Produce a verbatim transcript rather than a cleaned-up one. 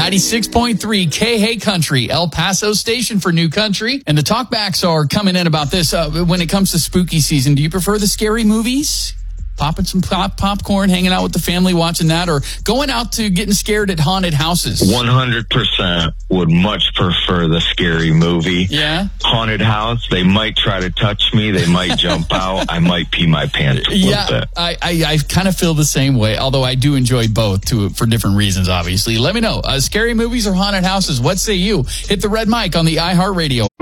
ninety-six point three K H A Country, El Paso station for New Country. And the talkbacks are coming in about this. Uh, when it comes to spooky season, do you prefer the scary movies? Popping some pop- popcorn, hanging out with the family, watching that, or going out to getting scared at haunted houses? one hundred percent would much prefer the scary movie. Yeah. Haunted house, they might try to touch me. They might jump out. I might pee my pants a yeah, little bit. I, I, I kind of feel the same way, although I do enjoy both to, for different reasons, obviously. Let me know. Uh, scary movies or haunted houses? What say you? Hit the red mic on the iHeartRadio.